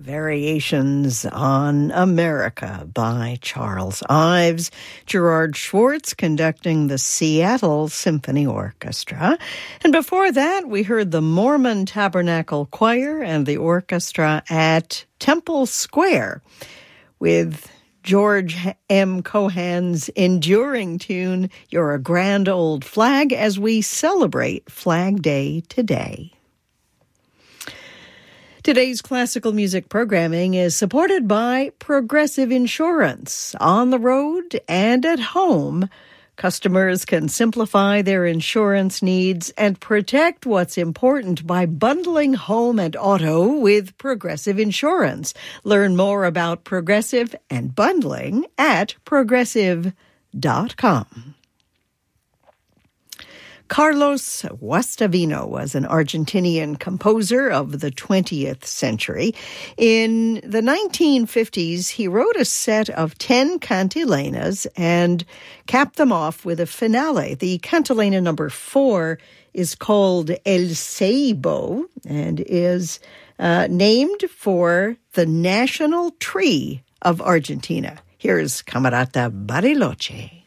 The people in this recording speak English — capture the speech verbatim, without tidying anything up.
Variations on America by Charles Ives. Gerard Schwartz conducting the Seattle Symphony Orchestra. And before that, we heard the Mormon Tabernacle Choir and the orchestra at Temple Square with George M. Cohan's enduring tune, You're a Grand Old Flag, as we celebrate Flag Day today. Today's classical music programming is supported by Progressive Insurance. On the road and at home, customers can simplify their insurance needs and protect what's important by bundling home and auto with Progressive Insurance. Learn more about Progressive and bundling at progressive dot com. Carlos Guastavino was an Argentinian composer of the twentieth century. In the nineteen fifties, he wrote a set of ten cantilenas and capped them off with a finale. The cantilena number four is called El Ceibo and is uh, named for the national tree of Argentina. Here's Camerata Bariloche.